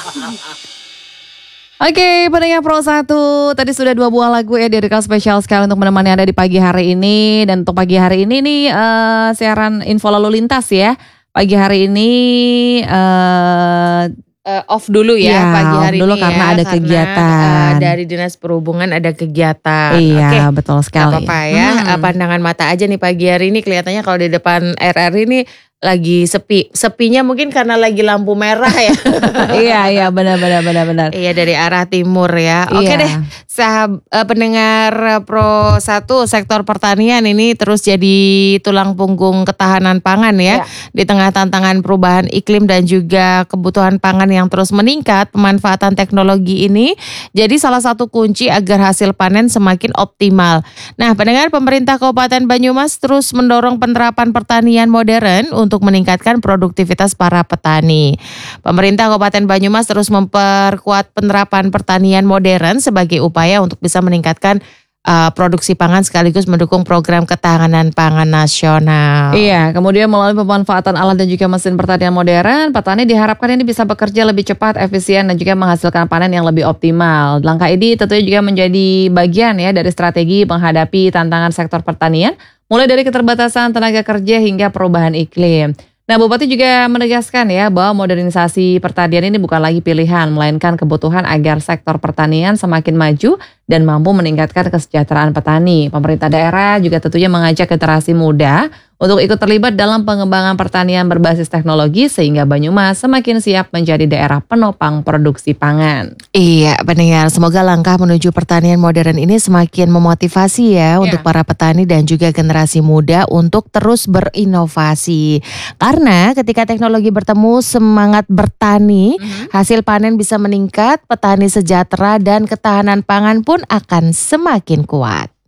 Oke, pendengar Pro 1, tadi sudah 2 buah lagu ya direkam spesial sekali untuk menemani Anda di pagi hari ini. Dan untuk pagi hari ini nih siaran info lalu lintas ya. Pagi hari ini off dulu ya, pagi hari dulu ini karena ya, ada kegiatan. Dari Dinas Perhubungan ada kegiatan. Iya, betul sekali. Gak apa-apa ya, pandangan mata aja nih pagi hari ini kelihatannya kalau di depan RRI ini lagi sepi. Sepinya mungkin karena lagi lampu merah ya. Iya, benar. Iya, dari arah timur ya. Oke deh, pendengar Pro 1, sektor pertanian ini terus jadi tulang punggung ketahanan pangan ya. Di tengah tantangan perubahan iklim dan juga kebutuhan pangan yang terus meningkat, pemanfaatan teknologi ini jadi salah satu kunci agar hasil panen semakin optimal. Nah, pendengar, pemerintah Kabupaten Banyumas terus mendorong penerapan pertanian modern untuk meningkatkan produktivitas para petani. Pemerintah Kabupaten Banyumas terus memperkuat penerapan pertanian modern sebagai upaya untuk bisa meningkatkan produksi pangan sekaligus mendukung program ketahanan pangan nasional. Iya, kemudian melalui pemanfaatan alat dan juga mesin pertanian modern, petani diharapkan ini bisa bekerja lebih cepat, efisien dan juga menghasilkan panen yang lebih optimal. Langkah ini tentunya juga menjadi bagian ya dari strategi menghadapi tantangan sektor pertanian, mulai dari keterbatasan tenaga kerja hingga perubahan iklim. Nah, Bupati juga menegaskan ya bahwa modernisasi pertanian ini bukan lagi pilihan, melainkan kebutuhan agar sektor pertanian semakin maju dan mampu meningkatkan kesejahteraan petani. Pemerintah daerah juga tentunya mengajak generasi muda untuk ikut terlibat dalam pengembangan pertanian berbasis teknologi sehingga Banyumas semakin siap menjadi daerah penopang produksi pangan. Iya, pendengar, semoga langkah menuju pertanian modern ini semakin memotivasi ya untuk para petani dan juga generasi muda untuk terus berinovasi. Karena ketika teknologi bertemu semangat bertani, hasil panen bisa meningkat, petani sejahtera dan ketahanan pangan pun akan semakin kuat.